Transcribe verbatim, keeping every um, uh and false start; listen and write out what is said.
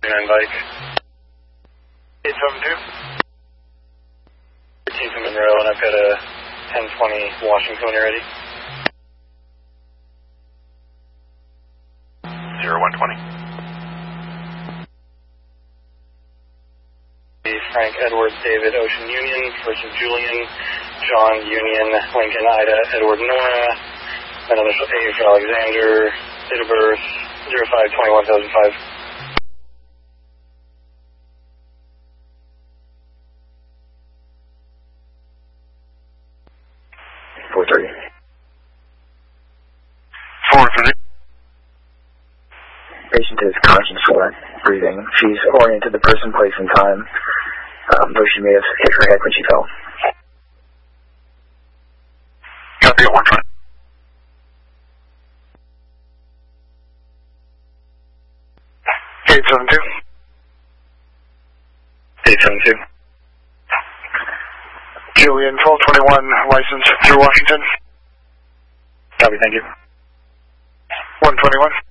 nine bike. eight seven two. thirteen from Monroe, and I've got a ten twenty Washington when you're ready. zero one twenty. Frank Edward David Ocean Union, first of Julian, John Union, Lincoln Ida Edward Nora, then initial A for Alexander, date of birth zero five twenty-one two thousand five. four thirty. four thirty. Patient is conscious, flat, breathing. She's oriented to person, place, and time, um, though she may have hit her head when she fell. Copy at one twenty. eight seven two. eight seven two. Julian, twelve twenty-one, license through Washington. Copy, thank you. one twenty-one.